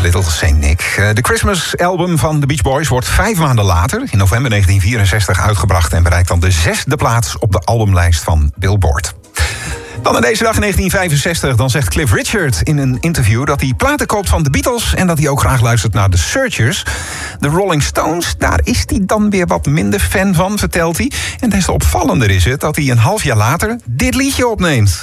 Little Saint Nick. De Christmas-album van de Beach Boys wordt 5 maanden later, in november 1964, uitgebracht en bereikt dan de 6e plaats op de albumlijst van Billboard. Dan in deze dag in 1965, dan zegt Cliff Richard in een interview dat hij platen koopt van de Beatles en dat hij ook graag luistert naar de Searchers. De Rolling Stones, daar is hij dan weer wat minder fan van, vertelt hij. En des te opvallender is het dat hij een half jaar later dit liedje opneemt.